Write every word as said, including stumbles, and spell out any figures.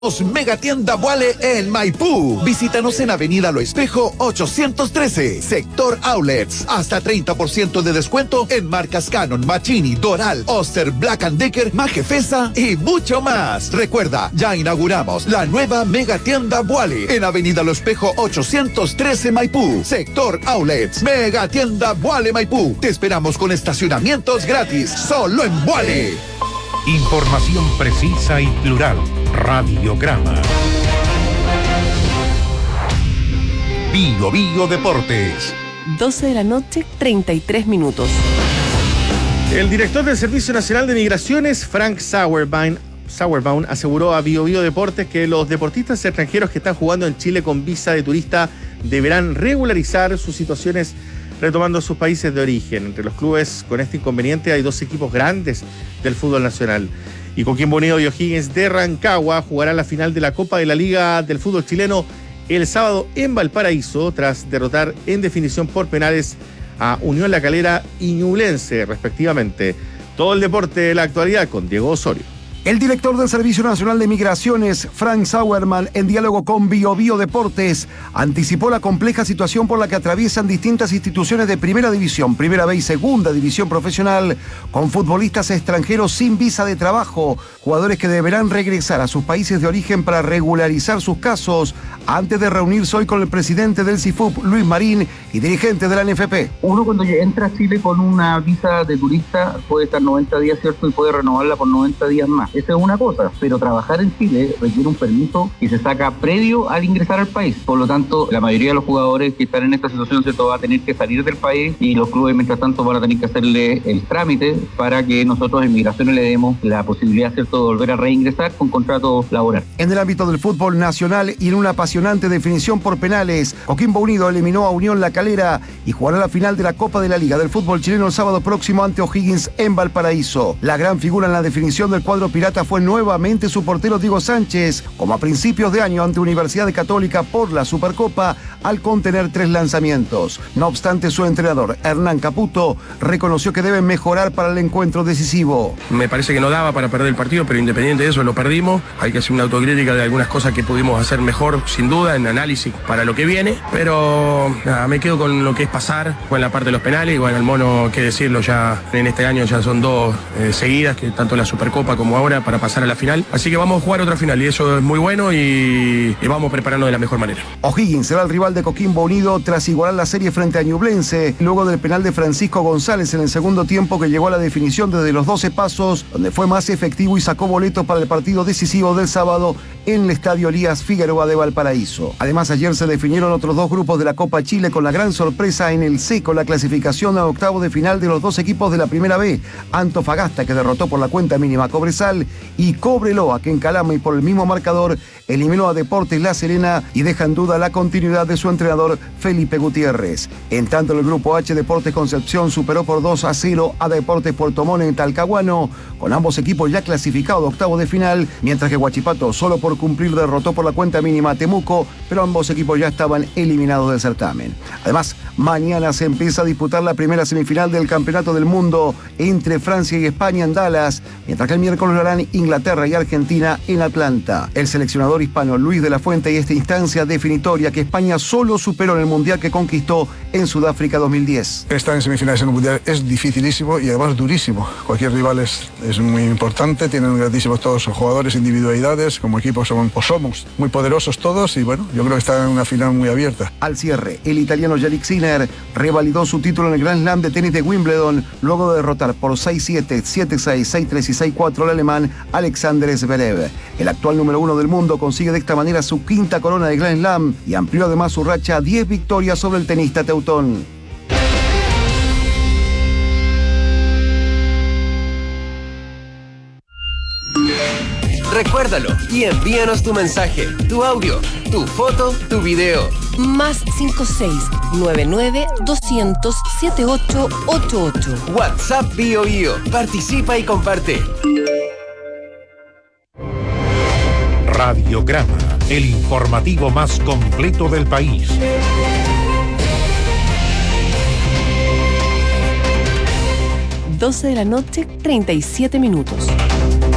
Mega Tienda Vuale en Maipú. Visítanos en Avenida Lo Espejo ochocientos trece, Sector Outlets. Hasta treinta por ciento de descuento en marcas Canon, Machini, Doral, Oster, Black and Decker, Majefesa y mucho más. Recuerda, ya inauguramos la nueva Mega Tienda Vuale en Avenida Lo Espejo ochocientos trece, Maipú, Sector Outlets. Mega Tienda Vuale Maipú. Te esperamos con estacionamientos gratis, solo en Vuale. Información precisa y plural. Radiograma. Bio Bio Deportes. doce de la noche, treinta y tres minutos. El director del Servicio Nacional de Migraciones, Frank Sauerbaum, Sauerbaum, aseguró a Bio Bio Deportes que los deportistas extranjeros que están jugando en Chile con visa de turista deberán regularizar sus situaciones retomando sus países de origen. Entre los clubes con este inconveniente hay dos equipos grandes del fútbol nacional. Y Coquimbo Unido y O'Higgins de Rancagua jugarán la final de la Copa de la Liga del Fútbol Chileno el sábado en Valparaíso, tras derrotar en definición por penales a Unión La Calera y Ñublense, respectivamente. Todo el deporte de la actualidad con Diego Osorio. El director del Servicio Nacional de Migraciones, Frank Sauerbaum, en diálogo con Bio Bio Deportes, anticipó la compleja situación por la que atraviesan distintas instituciones de Primera División, Primera B y Segunda División Profesional, con futbolistas extranjeros sin visa de trabajo, jugadores que deberán regresar a sus países de origen para regularizar sus casos, antes de reunirse hoy con el presidente del C I F U P, Luis Marín, y dirigente de la N F P. Uno cuando entra a Chile con una visa de turista puede estar noventa días, ¿cierto? Y puede renovarla por noventa días más. Esa es una cosa, pero trabajar en Chile requiere un permiso que se saca previo al ingresar al país. Por lo tanto, la mayoría de los jugadores que están en esta situación, ¿cierto?, va a tener que salir del país y los clubes, mientras tanto, van a tener que hacerle el trámite para que nosotros en Migraciones le demos la posibilidad, ¿cierto?, de volver a reingresar con contrato laboral. En el ámbito del fútbol nacional y en una apasionante definición por penales, Coquimbo Unido eliminó a Unión La Calera y jugará la final de la Copa de la Liga del Fútbol Chileno el sábado próximo ante O'Higgins en Valparaíso. La gran figura en la definición del cuadro pirata fue nuevamente su portero Diego Sánchez, como a principios de año ante Universidad Católica por la Supercopa, al contener tres lanzamientos. No obstante, su entrenador, Hernán Caputo, reconoció que deben mejorar para el encuentro decisivo. Me parece que no daba para perder el partido, pero independiente de eso lo perdimos. Hay que hacer una autocrítica de algunas cosas que pudimos hacer mejor, sin duda, en análisis para lo que viene, pero nada, me quedo con lo que es pasar, con la parte de los penales, y bueno, el mono, qué decirlo, ya en este año ya son dos eh, seguidas, que tanto la Supercopa como ahora, para pasar a la final. Así que vamos a jugar otra final y eso es muy bueno y, y vamos preparando de la mejor manera. O'Higgins será el rival de Coquimbo Unido tras igualar la serie frente a Ñublense, luego del penal de Francisco González en el segundo tiempo que llegó a la definición desde los doce pasos, donde fue más efectivo y sacó boletos para el partido decisivo del sábado en el Estadio Elías Figueroa de Valparaíso. Además, ayer se definieron otros dos grupos de la Copa Chile con la gran sorpresa en el C con la clasificación a octavo de final de los dos equipos de la Primera B, Antofagasta, que derrotó por la cuenta mínima a Cobresal, y Cobreloa, que en Calama y por el mismo marcador eliminó a Deportes La Serena y deja en duda la continuidad de su entrenador Felipe Gutiérrez. En tanto, en el grupo H, Deportes Concepción superó por dos a cero a Deportes Puerto Montt en Talcahuano, con ambos equipos ya clasificados a octavo de final, mientras que Huachipato, solo por cumplir, derrotó por la cuenta mínima a Temuco, pero ambos equipos ya estaban eliminados del certamen. Además, mañana se empieza a disputar la primera semifinal del Campeonato del Mundo entre Francia y España en Dallas, mientras que el miércoles lo harán Inglaterra y Argentina en Atlanta. El seleccionador hispano Luis de la Fuente y esta instancia definitoria que España solo superó en el Mundial que conquistó en Sudáfrica dos mil diez. Estar en semifinales en un Mundial es dificilísimo y además durísimo. Cualquier rival es, es muy importante, tienen grandísimos todos los jugadores, individualidades, como equipo somos, pues somos muy poderosos todos y bueno, yo creo que está en una final muy abierta. Al cierre, el italiano Yannick Sinner revalidó su título en el Grand Slam de tenis de Wimbledon luego de derrotar por seis siete, siete seis, seis tres y seis cuatro al alemán Alexander Zverev. El actual número uno del mundo consigue de esta manera su quinta corona de Grand Slam y amplió además su racha a diez victorias sobre el tenista teutón. Recuérdalo y envíanos tu mensaje, tu audio, tu foto, tu video. Más cinco seis nueve nueve doscientos setenta y ocho ochenta y ocho. WhatsApp Bio Bio. Participa y comparte. Radiograma, el informativo más completo del país. doce de la noche, treinta y siete minutos.